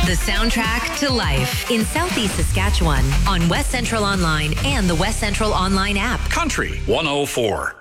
The soundtrack to life in Southeast Saskatchewan on West Central Online and the West Central Online app. Country 104.